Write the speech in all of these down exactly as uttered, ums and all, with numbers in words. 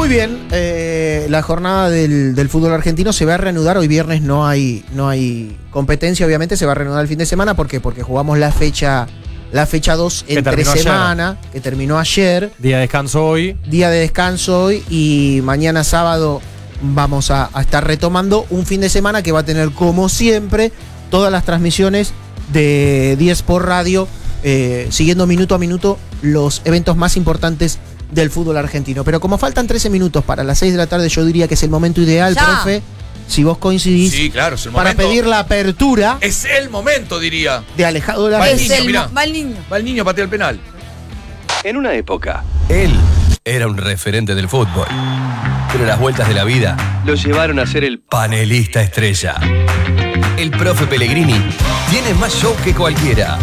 Muy bien, eh, la jornada del, del fútbol argentino se va a reanudar. Hoy viernes no hay, no hay competencia, obviamente se va a reanudar el fin de semana. ¿Por qué? Porque jugamos la fecha la fecha dos entre semana, ayer. que terminó ayer. Día de descanso hoy. Día de descanso hoy y mañana sábado vamos a, a estar retomando un fin de semana que va a tener, como siempre, todas las transmisiones de diez por Radio, eh, siguiendo minuto a minuto los eventos más importantes del fútbol argentino. Pero como faltan trece minutos para las seis de la tarde, yo diría que es el momento ideal, ya. profe, si vos coincidís, sí, claro, es el para momento. pedir la apertura. Es el momento, diría. De Alejado de la Va el Es niño, el mirá. va el niño. Va el niño, patea el penal. En una época, él era un referente del fútbol. Pero las vueltas de la vida lo llevaron a ser el panelista estrella. El profe Pellegrini tiene más show que cualquiera.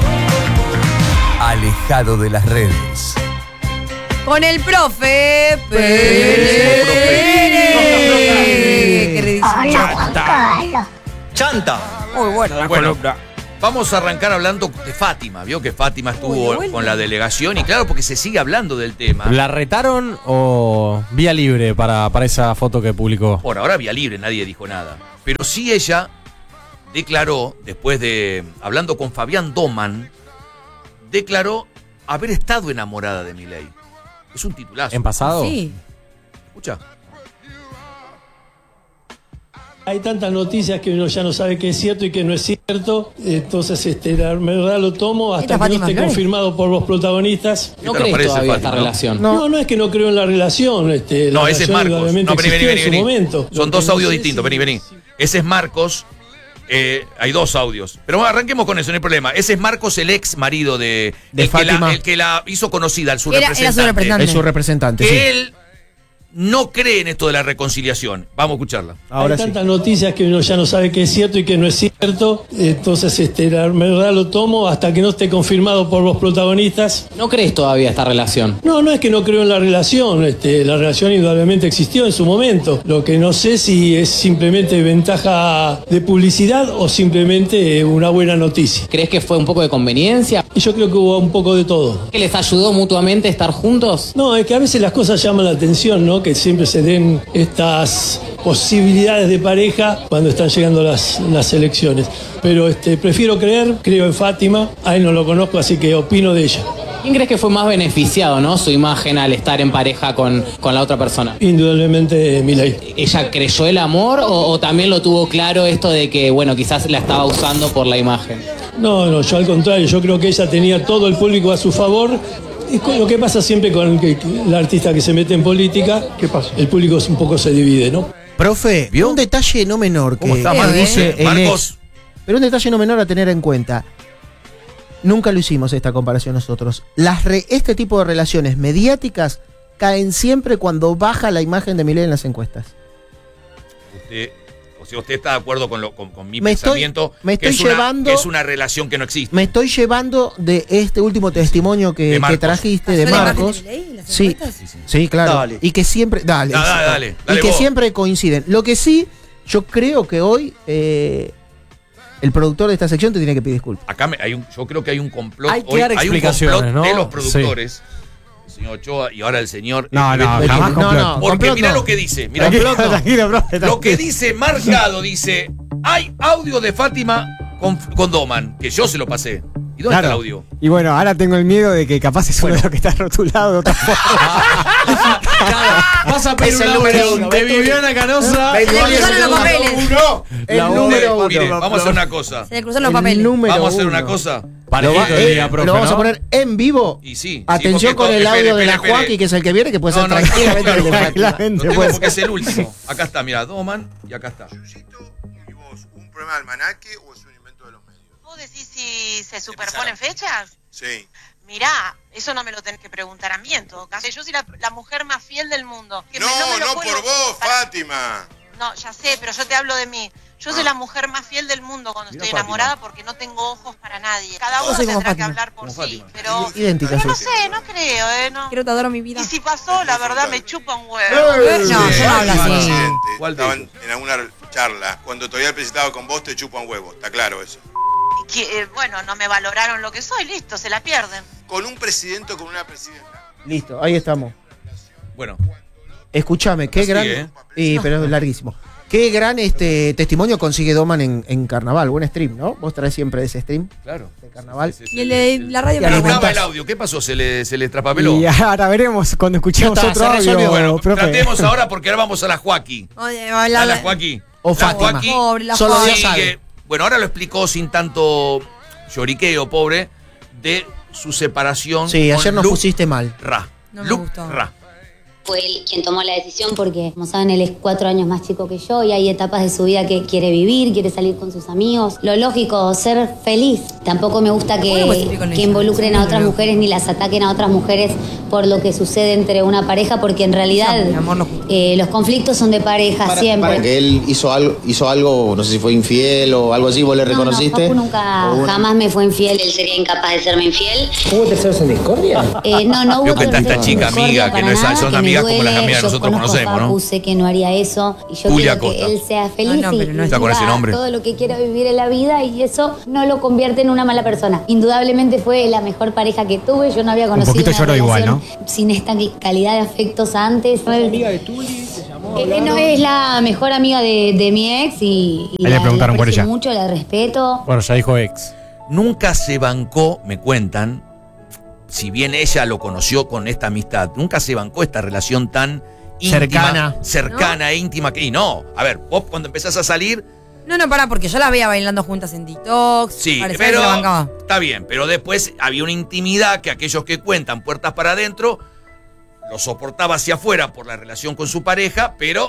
Alejado de las redes. Con el profe Pellegrini. Pellegrini. Chanta. Chanta. Muy bueno la Bueno, columna. vamos a arrancar hablando de Fátima. Vio que Fátima estuvo Uy, bueno. con la delegación y claro, porque se sigue hablando del tema. ¿La retaron o vía libre para, para esa foto que publicó? Por ahora vía libre, nadie dijo nada. Pero sí ella declaró, después de, hablando con Fabián Doman, declaró haber estado enamorada de Milei. Es un titulazo. ¿En pasado? Sí. Escucha. Hay tantas noticias que uno ya no sabe qué es cierto y qué no es cierto. Entonces, este, la verdad lo tomo hasta ¿Esta que no Fátima esté Flores? confirmado por los protagonistas. ¿No crees todavía esta relación? No, no, no es que no creo en la relación. Este, No, la ese es relación Marcos. obviamente No, vení, vení, existió vení, en su vení. momento. Son Lo dos que no audios sé distintos. si- Vení, vení. Ese es Marcos. Eh, hay dos audios. Pero bueno, arranquemos con eso, no hay problema. Ese es Marcos, el ex marido de, De el, que la, Fátima. el que la hizo conocida, el su Era- era su representante. representante. Es su representante, Que sí. él no cree en esto de la reconciliación. Vamos a escucharla. Ahora Hay sí. tantas noticias que uno ya no sabe qué es cierto y qué no es cierto. Entonces, este, la verdad lo tomo hasta que no esté confirmado por los protagonistas. ¿No crees todavía esta relación? No, no es que no creo en la relación. Este, la relación indudablemente existió en su momento. Lo que no sé si es simplemente ventaja de publicidad o simplemente una buena noticia. ¿Crees que fue un poco de conveniencia? Y yo creo que hubo un poco de todo. ¿Que les ayudó mutuamente a estar juntos? No, es que a veces las cosas llaman la atención, ¿no? Que siempre se den estas posibilidades de pareja cuando están llegando las, las elecciones. Pero este, prefiero creer, creo en Fátima. A él no lo conozco, así que opino de ella. ¿Quién crees que fue más beneficiado, no? Su imagen al estar en pareja con, con la otra persona. Indudablemente Milei. ¿Ella creyó el amor o, o también lo tuvo claro esto de que, bueno, quizás la estaba usando por la imagen? No, no, yo al contrario, yo creo que ella tenía todo el público a su favor. Y con lo que pasa siempre con el, que- el artista que se mete en política, ¿qué pasa? El público un poco se divide, ¿no? Profe, ¿Vio? un detalle no menor que, ¿Cómo está, que Marcos? dice el Marcos. ex, pero un detalle no menor a tener en cuenta. Nunca lo hicimos esta comparación nosotros. Las re- este tipo de relaciones mediáticas caen siempre cuando baja la imagen de Milei en las encuestas. Usted, o sea, usted está de acuerdo con, lo, con, con mi Me estoy- pensamiento. me que estoy es una- llevando- que es una relación que no existe. Me estoy llevando de este último testimonio que, De que Marcos. trajiste ¿Pasó de la imagen Marcos. de Milei en las Sí, encuestas? Sí, sí. sí, claro. Dale. Y que siempre. Dale. Da- da- dale, dale y que vos. siempre coinciden. Lo que sí, yo creo que hoy eh, el productor de esta sección te tiene que pedir disculpas. Acá me- hay un, yo creo que hay un complot. Hay que hoy, dar hay un explicaciones, complot ¿no? de los productores. El señor Ochoa y ahora el señor. No, eh, no, Beto. jamás no, complot. no, Porque complot mira no. lo que dice. Mira, Complot no. Tranquilo, profe, lo que tranquilo. dice Marcado dice: hay audio de Fátima con, con Doman, que yo se lo pasé. ¿Y dónde está el audio? Y bueno, ahora tengo el miedo de que capaz es uno de los que está rotulado de otra forma. Vas a pedir Es el una número opinión uno, de Beto. Viviana Canosa. Se le cruzaron los papeles. El La número uno. Mire, vamos a hacer una cosa. Se le cruzaron los El papeles. número Vamos a hacer una uno. cosa. Lo, Parejito va- el eh, día, profe, lo vamos ¿no? a poner en vivo. Y sí. Atención sí, con porque el esto- audio espere, de la espere, espere. Joaquín, que es el que viene, que puede ser No, no, tranquilamente claro, el de claro. Fátima. Lo Tranquilamente, tengo pues. porque es el último. Acá está, mira, Doman y acá está. ¿Y vos, un problema de almanaque o es un invento de los medios? ¿Vos decís si se superponen fechas? Sí. Mirá, eso no me lo tenés que preguntar a mí en todo caso. Yo soy la, la mujer más fiel del mundo. Que No, me- me lo no cuelgo por vos, para- Fátima. No, ya sé, pero yo te hablo de mí. Yo soy la mujer más fiel del mundo cuando Mirá, estoy Fátima. enamorada porque no tengo ojos para nadie. Cada Yo uno soy como tendrá que Fátima. hablar por Como sí. Fátima. Pero, Idéntica, pero no sí. sé, no creo, ¿eh? No. Quiero te adoro mi vida. Y si pasó, la verdad me chupa un huevo. No, yo no hablo Un así. presidente, ¿Cuál de estaban ellos? en alguna charla. Cuando todavía el presidente estaba con vos, te chupa un huevo. Está claro eso. Que, eh, bueno, no me valoraron lo que soy, listo, se la pierden. Con un presidente o con una presidenta. Listo, ahí estamos. Bueno, Escúchame, qué Así, gran. ¿eh? Sí, pero es larguísimo. Qué gran este testimonio consigue Doman en, en carnaval. Buen stream, ¿no? Vos traes siempre ese stream Claro. de carnaval. Sí, sí, sí. Y el de la radio Y Pero para estaba aguantar. el audio. ¿Qué pasó? ¿Se le, se le traspapeló? Y ahora veremos cuando escuchemos Ya está, otro se resolvió. audio, Bueno, profe. tratemos ahora porque ahora vamos a la Joaquín. Oye, A la, la Joaquín. O La Fátima. Joaquín Pobre, la Solo Joaquín. Dios sabe. sigue- Bueno, ahora lo explicó sin tanto lloriqueo, pobre, de su separación. Sí, con ayer nos Luke pusiste mal. Ra. No me Luke gustó. Ra. Fue él quien tomó la decisión porque, como saben, él es cuatro años más chico que yo y hay etapas de su vida que quiere vivir, quiere salir con sus amigos. Lo lógico, ser feliz. Tampoco me gusta que, Bueno, pues, estoy con que ella. involucren a otras Sí, mujeres ni las ataquen a otras mujeres por lo que sucede entre una pareja, porque en realidad No, mi amor, no. eh, los conflictos son de pareja siempre. Para que él hizo algo, hizo algo, no sé si fue infiel o algo así, vos le No, reconociste. No, Facu nunca, O una- jamás me fue infiel. Él sería incapaz de serme infiel. ¿Hubo terceros en discordia? Eh, no, no hubo Veo que está esta terceros chica en discordia amiga, que para no es- nada, son que me amigas como las duele. amigas que Yo nosotros conozco a conocemos, ¿no? Facu, sé que no haría eso. Y yo Julia quiero Costa. que él sea feliz No, no, pero no y está con ese viva nombre. todo lo que quiera vivir en la vida y eso no lo convierte en una mala persona. Indudablemente fue la mejor pareja que tuve. Yo no había conocido poquito una lloró igual, relación sin esta calidad de afectos antes. ¿Es amiga de Tuli? No, es la mejor amiga de, de mi ex y, y Ahí le la, preguntaron la por aprecio ella. mucho, la respeto. Bueno, ya dijo ex. Nunca se bancó, me cuentan, si bien ella lo conoció con esta amistad, nunca se bancó esta relación tan íntima, Cercana. cercana e íntima que. Y no, a ver, vos cuando empezás a salir, No, no, pará, porque yo las veía bailando juntas en TikTok. sí, parecía pero que se la bancaba. está bien, pero después había una intimidad que aquellos que cuentan puertas para adentro lo soportaba hacia afuera por la relación con su pareja, pero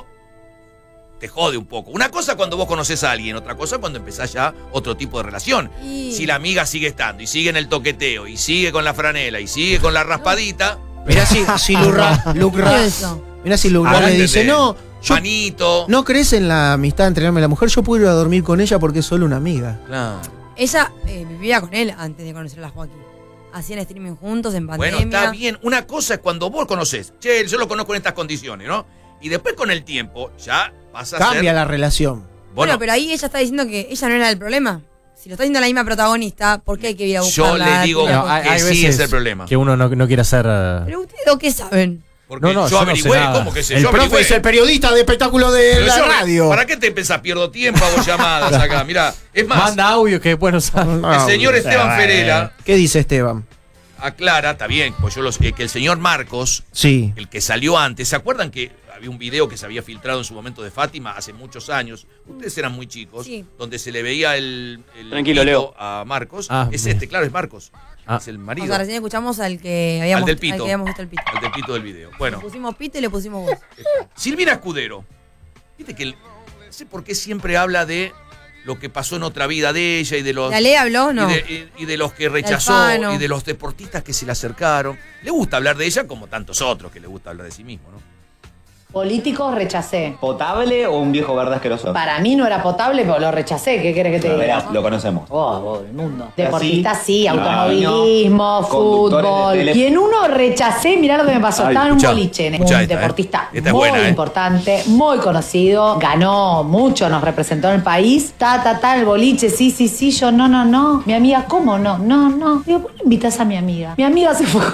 te jode un poco. Una cosa cuando vos conoces a alguien, otra cosa cuando empezás ya otro tipo de relación. Y- Si la amiga sigue estando y sigue en el toqueteo y sigue con la franela y sigue con la raspadita, Mirá si, si Lurra, Lucra, Eso. mirá si Lurra ahora le dice, entendés. no, yo manito. no crees en la amistad entre el hombre y la mujer, yo puedo ir a dormir con ella porque es solo una amiga. Claro. Ella eh, vivía con él antes de conocer a la Joaquín. Hacían streaming juntos en pandemia. Bueno, está bien. Una cosa es cuando vos conocés, che, yo lo conozco en estas condiciones, ¿no? Y después con el tiempo ya pasa a Cambia ser. la relación. Bueno, Bueno, pero ahí ella está diciendo que ella no era el problema. Si lo está diciendo la misma protagonista, ¿por qué hay que ir a yo buscarla? le digo Tira- No, hay- que hay sí veces es el problema. Que uno no, no quiere hacer. eh, Pero ustedes, ¿o qué saben? Porque No, no, yo yo no sé averigüé, nada. ¿cómo que sé? El Yo profe averigüé. es el periodista de espectáculo de Pero la yo- radio. ¿Para qué te pensás? Pierdo tiempo, hago llamadas acá. Mirá, es más, Manda audio que después no sabe. el señor Ah, Esteban bueno. Ferela ¿Qué dice Esteban? aclara, está bien, pues yo los, eh, que el señor Marcos, Sí. el que salió antes, ¿se acuerdan que había un video que se había filtrado en su momento de Fátima hace muchos años? Ustedes eran muy chicos, Sí. donde se le veía el, el Tranquilo, pito Leo. a Marcos. Ah, es bien. este, claro, es Marcos. Ah. Es el O marido. sea, recién escuchamos al que habíamos, Al del al pito. que habíamos visto el pito. El del pito del video. Bueno, Le pusimos pito y le pusimos voz. Silvina Escudero. Viste que el- no sé por qué siempre habla de lo que pasó en otra vida de ella y de los. ¿La ley habló? No. Y de, y- y de los que rechazó Alfano. y de los deportistas que se le acercaron. Le gusta hablar de ella como tantos otros que le gusta hablar de sí mismo, ¿no? Políticos rechacé. ¿Potable o un viejo verde asqueroso? Para mí no era potable, pero lo rechacé. ¿Qué querés que te Pero diga? verás, lo conocemos. Vos, vos, el mundo. ¿Así? Deportista sí, Ah, automovilismo, no. Conductores de fútbol. tele. Y en uno rechacé, mirá lo que me pasó. Ay, Estaba en escuchá, un boliche, un escuchá esta, ¿eh? deportista Esta es muy buena, ¿eh? importante, muy conocido, ganó mucho, nos representó en el país. Ta, ta, ta, el boliche, sí, sí, sí, yo, no, no, no. Mi amiga, ¿cómo no? No, no. Digo, ¿por qué invitas a mi amiga? Mi amiga se fue.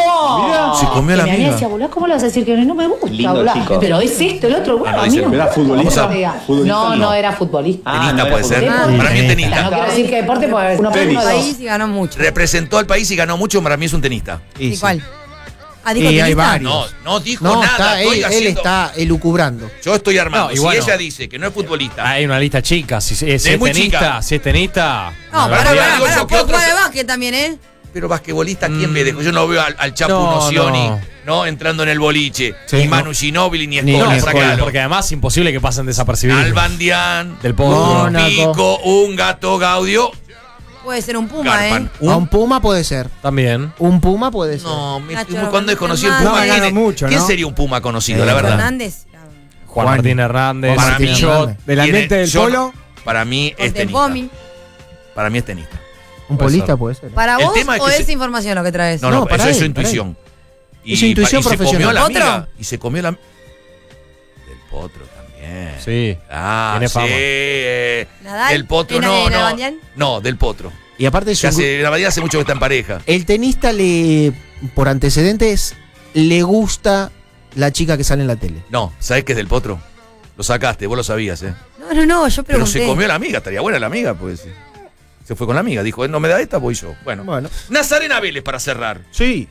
¡No! Se comió a la Y mi amiga amiga. decía, boludo, ¿cómo le vas a decir que no me gusta? Lindo boludo? chico. Pero es esto, el otro, bueno, Ah, no, a mí dice, no me ¿era gusta. futbolista? ¿Cómo se diga? ¿Futbolista No, no? no era futbolista. Ah, Tenista no era puede ser. futbolista. Para mí es No tenista. quiero decir que deporte porque uno Tenis. uno, dos. País y ganó mucho. Representó al país y ganó mucho, para mí es un tenista. ¿Y sí. cuál? Ah, dijo Y hay tenista. varios. No, no dijo No, nada. está, estoy él, él haciendo- está elucubrando. Yo estoy armando. No, y si bueno. ella dice que no es futbolista, Hay una lista chica. Si, si- si De es muy tenista, chica. si es tenista. No, la pará, verdad- pará, digo pará. yo que Puedo otros- jugar de básquet también, ¿eh? pero basquetbolista, ¿quién Mm. me dejó? Yo no veo al, al Chapu No, Nocioni, no. ¿no? Entrando en el boliche. Sí, ni no. Manu Ginóbili, ni Ni- Escola, ni Escola, sacalo. Porque además es imposible que pasen desapercibidos. Albandián, Del Potro. un Mónaco. Pico, un Gato Gaudio, Puede ser un puma, Garpan. ¿eh? A un Puma puede ser. También. Un Puma puede ser. No, me- Nacho cuando desconocí el Fernández. Puma, No, ¿quién, ganó mucho, quién ¿no? sería un Puma conocido, Eh, la verdad? Fernández. Juan, Juan. Martín Hernández. Para Martín mí, Pichot. Hernández. Del tiene- ambiente del yo- polo. Para mí es tenista. Contempomi. Para mí es tenista. Un Puede polista ser. puede ser. ¿Para El vos tema es o que es se- información lo que traes? No, no, No, para eso es su él, para intuición. Es su intuición y se profesional. comió la ¿Potro? amiga. Y se comió la. Del Potro también. Sí. Ah, Tiene sí. fama. eh, ¿Nadal? Del Potro, ¿En- no, en no. Albandián? No, del Potro. Y aparte Que su, hace, la Badía hace mucho que está en pareja. el tenista le, por antecedentes, le gusta la chica que sale en la tele. No, ¿sabés qué es del Potro? Lo sacaste, vos lo sabías, ¿eh? No, no, no, yo Pero pregunté. se comió la amiga, estaría buena la amiga, pues. Se fue con la amiga, dijo, no me da esta, voy yo. Bueno. Bueno. Nazarena Vélez, para cerrar. Sí.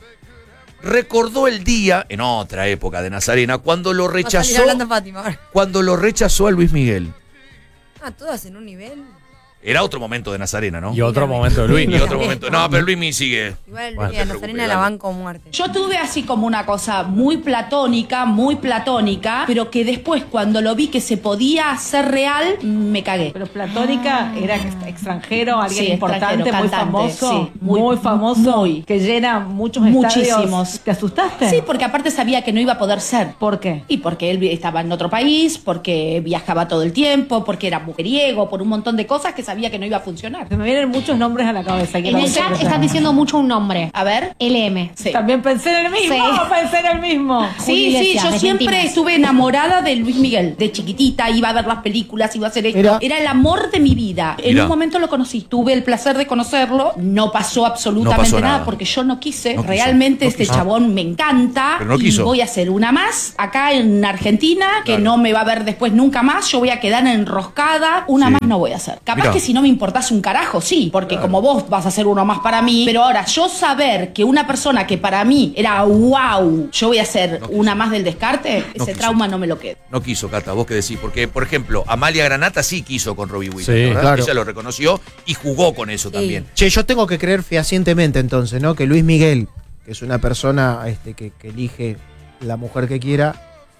Recordó el día, en otra época de Nazarena, cuando lo Va a salir rechazó, hablando Fátima ahora. cuando lo rechazó a Luis Miguel. Ah, todas en un nivel. Era otro momento de Nazarena, ¿no? Y otro momento de Luis. Y otro momento. No, pero Luis Miguel sigue. Igual Bueno, que a no te Nazarena preocupes, la dale. banco muerte. Yo tuve así como una cosa muy platónica, muy platónica, pero que después cuando lo vi que se podía hacer real, me cagué. Pero platónica era extranjero, alguien Sí, importante, extranjero, muy cantante, famoso, sí, muy, muy, famoso, muy. que llena muchos Muchísimos. estadios. ¿Te asustaste? Sí, porque aparte sabía que no iba a poder ser. ¿Por qué? Y porque él estaba en otro país, porque viajaba todo el tiempo, porque era mujeriego, por un montón de cosas que sabía que no iba a funcionar. Se me vienen muchos nombres a la cabeza. En el chat están diciendo mucho un nombre. A ver. L M. Sí. También pensé en el mismo, Sí. pensé en el mismo. Sí, Juli sí, Iglesias, yo siempre desmentimos. estuve enamorada de Luis Miguel. De chiquitita, iba a ver las películas, iba a hacer esto. Era- Era el amor de mi vida. En Mirá. un momento lo conocí. Tuve el placer de conocerlo. No pasó absolutamente No pasó nada. nada. porque yo no quise. No quiso, Realmente no este quiso. chabón me encanta. Pero no y quiso. voy a hacer una más acá en Argentina, que Claro. no me va a ver después nunca más. Yo voy a quedar enroscada. Una Sí. más no voy a hacer. Capaz Mirá. que si no me importase un carajo, sí. Porque Claro. como vos vas a hacer uno más para mí. Pero ahora, yo saber que una persona que para mí era wow, yo voy a hacer No una más del descarte, No ese quiso. trauma no me lo queda. No quiso, Cata, vos qué decís. Porque, por ejemplo, Amalia Granata sí quiso con Robbie Williams, Sí, ¿verdad? claro. Ella lo reconoció y jugó con eso también. Che, yo tengo que creer fehacientemente entonces, ¿no? Que Luis Miguel, que es una persona este, que, que elige la mujer que quiera,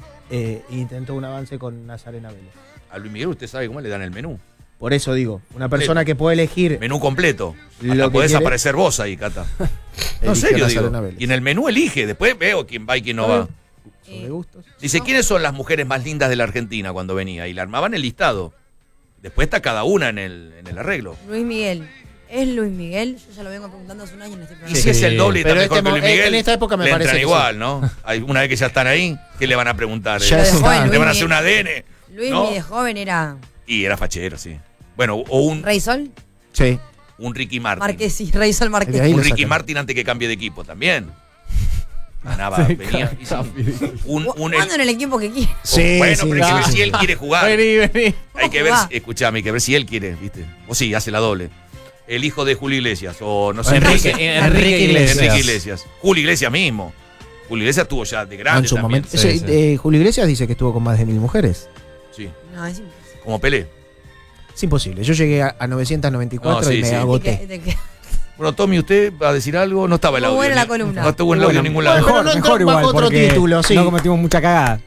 eh, intentó un avance con Nazarena Vélez. A Luis Miguel usted sabe cómo le dan el menú. Por eso digo, una persona que puede elegir. Menú completo. Lo Hasta que podés quiere. aparecer vos ahí, Cata. No, en Eligió serio, a digo. Nazarena Vélez. Y en el menú elige, después veo quién va y quién no va. Sobre gustos. Dice, ¿quiénes son las mujeres más lindas de la Argentina cuando venía? Y le armaban el listado. Después está cada una en el, en el arreglo. Luis Miguel. ¿Es Luis Miguel? Yo ya lo vengo preguntando hace un año en este Y programa. si es el doble y está Pero mejor este que mo- Luis Miguel, en esta época me le parece entran que igual, sí. ¿no? Hay, una vez que ya están ahí, ¿qué le van a preguntar? Ya Eh, está. Joven, ¿Le Luis van a hacer un Miguel. A D N? Luis ¿No? Miguel de joven era Y era fachero, sí. Bueno, o un, Rey Sol. Sí. un Ricky Martin. Marquesi, Rey Sol De Marquesi. ahí Un lo Ricky sacan. Martin antes que cambie de equipo también. Ganaba, Sí, venía. y sí. Un, un, Jugando en el equipo que quiere. Sí, bueno, sí, pero hay que ver sí. si él quiere jugar. Vení, vení. Hay que ver, jugá. si- escuchame, hay que ver si él quiere, ¿viste? O sí, hace la doble. El hijo de Julio Iglesias, o no sé. Enrique, no sé. Enrique Iglesias. Enrique Iglesias. Julio Iglesias mismo. Julio Iglesias estuvo ya de Ah, grande en su también. momento. Ese, sí. eh, Julio Iglesias dice que estuvo con más de mil mujeres. Sí, No, es imposible. como Pelé. Es imposible. Yo llegué a, a novecientos noventa y cuatro No, sí, y me sí. agoté. Te- te- te- Bueno, Tommy, ¿usted va a decir algo? No estaba el Muy audio. buena la ni- columna. No estuvo en el audio en ningún lado. Pero Mejor, no entró mejor bajo igual, otro porque título, sí. no cometimos mucha cagada.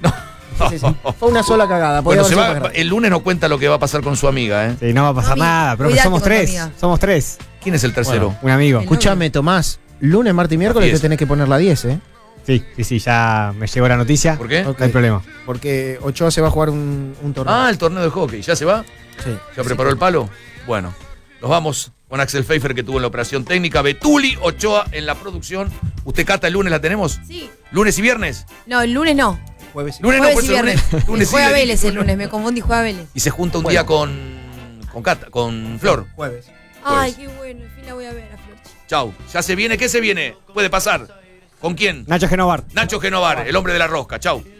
Sí, sí. Fue una sola cagada. podía Bueno, se haber sido va, más grande. el lunes nos cuenta lo que va a pasar con su amiga, ¿eh? Sí, no va a pasar Mami, nada, pero que cuídate somos con tu tres. amiga. Somos tres. ¿Quién es el tercero? Bueno, un amigo. El Escuchame, Tomás. Lunes, martes y miércoles te fiesta. tenés que poner la diez, ¿eh? Sí, sí, sí, ya me llegó la noticia. ¿Por qué? Ok. No hay problema. Porque Ochoa se va a jugar un, un torneo. Ah, el torneo de hockey. ¿Ya se va? Sí. ¿Ya preparó el palo? Bueno, nos vamos con Axel Pfeiffer, que tuvo en la operación técnica. Betuli Ochoa en la producción. ¿Usted, Cata, el lunes la tenemos? Sí. ¿Lunes y viernes? No, el lunes no. Jueves y- Lunes no, Jueves por y eso viernes. lunes. lunes sí Juega le dije. Vélez el lunes, me confundí, juega Vélez. Y se junta un Bueno. día con. con Cata, con Flor. Jueves. Ay, qué bueno, al fin la voy a ver a Flor. Chau. Ya se viene, ¿qué se viene? Puede pasar. ¿Con quién? Nacho Genovar. Nacho Genovar, el hombre de la rosca. Chau.